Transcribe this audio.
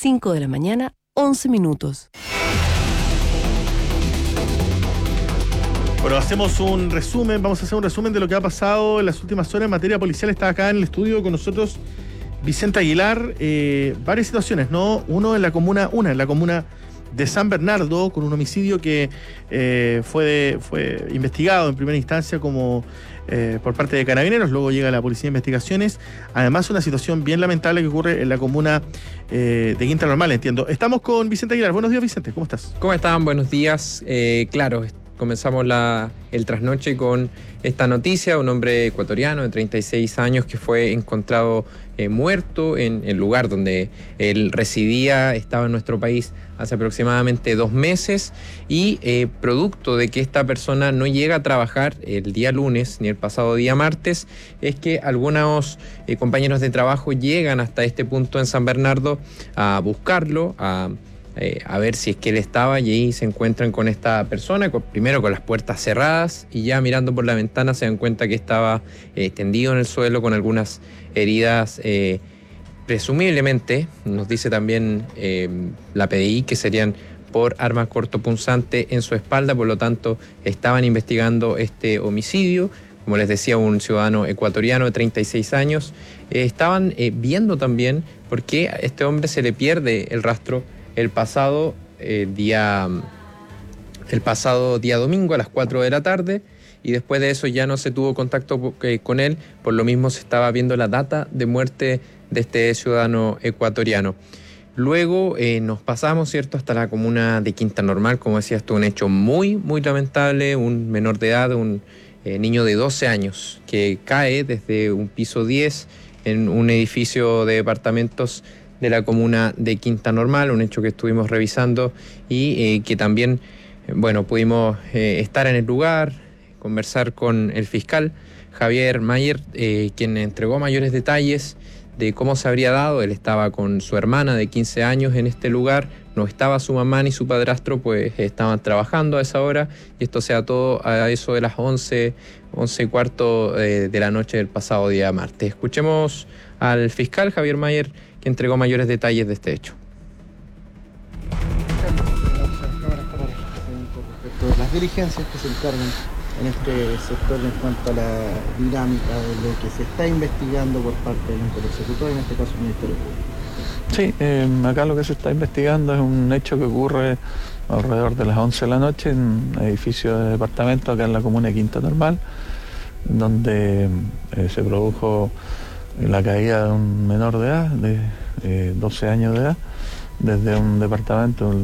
5 de la mañana, 11 minutos. Bueno, hacemos un resumen, vamos a hacer un resumen de lo que ha pasado en las últimas horas en materia policial. Está acá en el estudio con nosotros Vicente Aguilar. Varias situaciones, ¿no? Una en la comuna de San Bernardo, con un homicidio que fue investigado en primera instancia como por parte de Carabineros, luego llega la Policía de Investigaciones. Además, una situación bien lamentable que ocurre en la comuna de Quinta Normal, entiendo. Estamos con Vicente Aguilar. Buenos días, Vicente, ¿cómo estás? ¿Cómo están? Buenos días. Claro, comenzamos el trasnoche con esta noticia. Un hombre ecuatoriano de 36 años que fue encontrado muerto en el lugar donde él residía, estaba en nuestro país hace aproximadamente 2 meses, y producto de que esta persona no llega a trabajar el día lunes ni el pasado día martes, es que algunos compañeros de trabajo llegan hasta este punto en San Bernardo a buscarlo, a ver si es que él estaba, y ahí se encuentran con esta persona, primero con las puertas cerradas, y ya mirando por la ventana se dan cuenta que estaba tendido en el suelo con algunas heridas, presumiblemente, nos dice también la PDI, que serían por arma cortopunzante en su espalda. Por lo tanto, estaban investigando este homicidio. Como les decía, un ciudadano ecuatoriano de 36 años. Estaban viendo también por qué a este hombre se le pierde el rastro el pasado día domingo a las 4 de la tarde, y después de eso ya no se tuvo contacto con él. Por lo mismo se estaba viendo la data de muerte de este ciudadano ecuatoriano. Luego nos pasamos, ¿cierto?, hasta la comuna de Quinta Normal. Como decía, esto es un hecho muy, muy lamentable. Un menor de edad, un niño de 12 años, que cae desde un piso 10 en un edificio de departamentos de la comuna de Quinta Normal, un hecho que estuvimos revisando y que también, pudimos estar en el lugar, conversar con el fiscal Javier Mayer, quien entregó mayores detalles de cómo se habría dado. Él estaba con su hermana de 15 años en este lugar, no estaba su mamá ni su padrastro, pues estaban trabajando a esa hora, y esto se da todo a eso de las 11:15 de la noche del pasado día martes. Escuchemos al fiscal Javier Mayer, que entregó mayores detalles de este hecho. Respecto de las diligencias que se encargan en este sector en cuanto a la dinámica de lo que se está investigando por parte del interlocutor, en este caso el Ministerio Público. Sí, acá lo que se está investigando es un hecho que ocurre alrededor de las 11 de la noche en un edificio de departamento acá en la comuna de Quinta Normal, donde se produjo la caída de un menor de edad, de 12 años de edad, desde un departamento